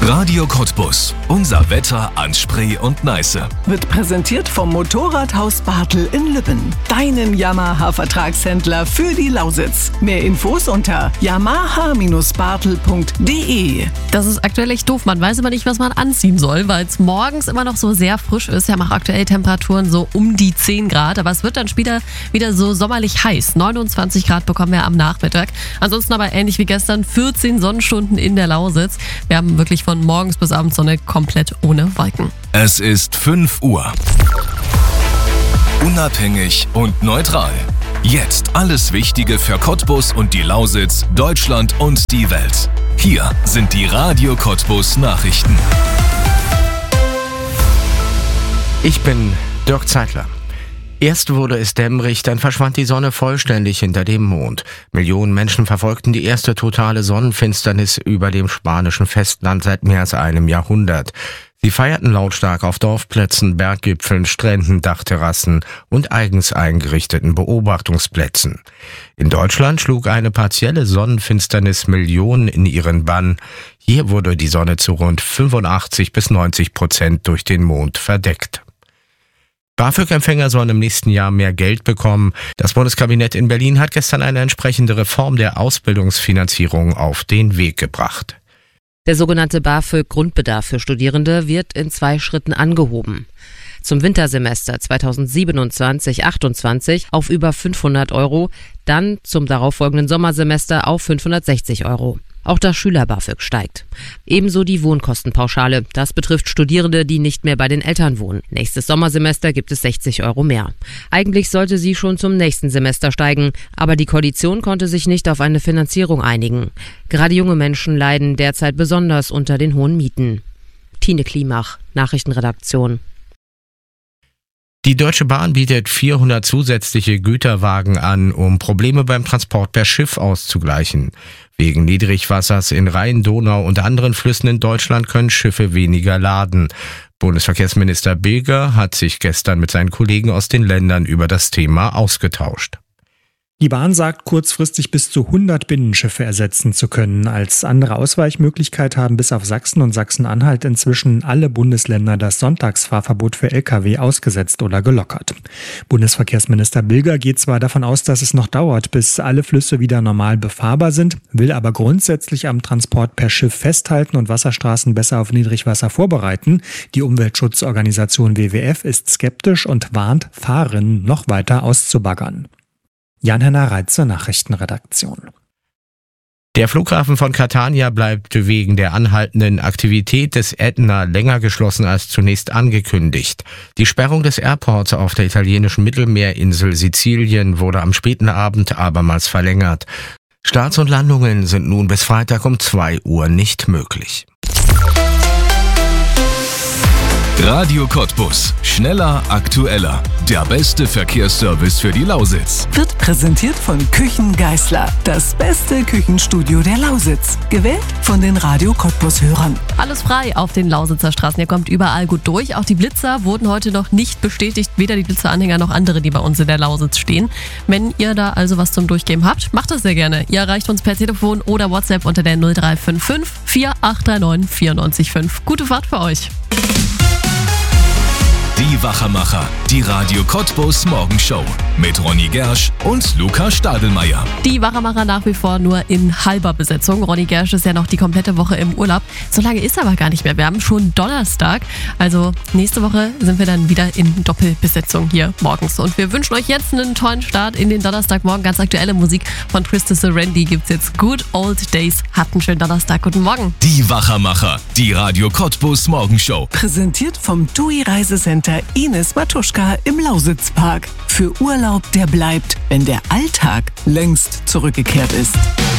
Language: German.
Radio Cottbus. Unser Wetter an Spree und Neiße. Wird präsentiert vom Motorradhaus Bartel in Lübben. Deinem Yamaha-Vertragshändler für die Lausitz. Mehr Infos unter yamaha-bartel.de. Das ist aktuell echt doof. Man weiß immer nicht, was man anziehen soll, weil es morgens immer noch so sehr frisch ist. Wir haben auch aktuell Temperaturen so um die 10 Grad. Aber es wird dann später wieder so sommerlich heiß. 29 Grad bekommen wir am Nachmittag. Ansonsten aber ähnlich wie gestern 14 Sonnenstunden in der Lausitz. Wir haben wirklich von morgens bis abends Sonne komplett ohne Wolken. Es ist 5 Uhr. Unabhängig und neutral. Jetzt alles Wichtige für Cottbus und die Lausitz, Deutschland und die Welt. Hier sind die Radio Cottbus Nachrichten. Ich bin Dirk Zeitler. Erst wurde es dämmerig, dann verschwand die Sonne vollständig hinter dem Mond. Millionen Menschen verfolgten die erste totale Sonnenfinsternis über dem spanischen Festland seit mehr als einem Jahrhundert. Sie feierten lautstark auf Dorfplätzen, Berggipfeln, Stränden, Dachterrassen und eigens eingerichteten Beobachtungsplätzen. In Deutschland schlug eine partielle Sonnenfinsternis Millionen in ihren Bann. Hier wurde die Sonne zu rund 85-90% durch den Mond verdeckt. BAföG-Empfänger sollen im nächsten Jahr mehr Geld bekommen. Das Bundeskabinett in Berlin hat gestern eine entsprechende Reform der Ausbildungsfinanzierung auf den Weg gebracht. Der sogenannte BAföG-Grundbedarf für Studierende wird in 2 Schritten angehoben. Zum Wintersemester 2027/28 auf über 500 €, dann zum darauffolgenden Sommersemester auf 560 €. Auch das Schüler-BAföG steigt. Ebenso die Wohnkostenpauschale. Das betrifft Studierende, die nicht mehr bei den Eltern wohnen. Nächstes Sommersemester gibt es 60 € mehr. Eigentlich sollte sie schon zum nächsten Semester steigen, aber die Koalition konnte sich nicht auf eine Finanzierung einigen. Gerade junge Menschen leiden derzeit besonders unter den hohen Mieten. Tine Klimach, Nachrichtenredaktion. Die Deutsche Bahn bietet 400 zusätzliche Güterwagen an, um Probleme beim Transport per Schiff auszugleichen. Wegen Niedrigwassers in Rhein, Donau und anderen Flüssen in Deutschland können Schiffe weniger laden. Bundesverkehrsminister Bilger hat sich gestern mit seinen Kollegen aus den Ländern über das Thema ausgetauscht. Die Bahn sagt, kurzfristig bis zu 100 Binnenschiffe ersetzen zu können. Als andere Ausweichmöglichkeit haben bis auf Sachsen und Sachsen-Anhalt inzwischen alle Bundesländer das Sonntagsfahrverbot für Lkw ausgesetzt oder gelockert. Bundesverkehrsminister Bilger geht zwar davon aus, dass es noch dauert, bis alle Flüsse wieder normal befahrbar sind, will aber grundsätzlich am Transport per Schiff festhalten und Wasserstraßen besser auf Niedrigwasser vorbereiten. Die Umweltschutzorganisation WWF ist skeptisch und warnt, Fahrerinnen noch weiter auszubaggern. Jan-Henner Reitze, Nachrichtenredaktion. Der Flughafen von Catania bleibt wegen der anhaltenden Aktivität des Ätna länger geschlossen als zunächst angekündigt. Die Sperrung des Airports auf der italienischen Mittelmeerinsel Sizilien wurde am späten Abend abermals verlängert. Starts und Landungen sind nun bis Freitag um 2 Uhr nicht möglich. Radio Cottbus. Schneller, aktueller. Der beste Verkehrsservice für die Lausitz. Wird präsentiert von Küchen Geisler. Das beste Küchenstudio der Lausitz. Gewählt von den Radio Cottbus-Hörern. Alles frei auf den Lausitzer Straßen. Ihr kommt überall gut durch. Auch die Blitzer wurden heute noch nicht bestätigt. Weder die Blitzeranhänger noch andere, die bei uns in der Lausitz stehen. Wenn ihr da also was zum Durchgeben habt, macht das sehr gerne. Ihr erreicht uns per Telefon oder WhatsApp unter der 0355 4839 94,5. Gute Fahrt für euch. Die Wachermacher, die Radio Cottbus Morgenshow mit Ronny Gersch und Luca Stadelmeier. Die Wachermacher nach wie vor nur in halber Besetzung. Ronny Gersch ist ja noch die komplette Woche im Urlaub. So lange ist aber gar nicht mehr. Wir haben schon Donnerstag. Also nächste Woche sind wir dann wieder in Doppelbesetzung hier morgens. Und wir wünschen euch jetzt einen tollen Start in den Donnerstagmorgen. Ganz aktuelle Musik von Christopher Randy gibt's jetzt. Good Old Days. Habt einen schönen Donnerstag. Guten Morgen. Die Wachermacher, die Radio Cottbus Morgenshow. Präsentiert vom TUI Reisecenter Ines Matuschka im Lausitzpark. Für Urlaub, der bleibt, wenn der Alltag längst zurückgekehrt ist.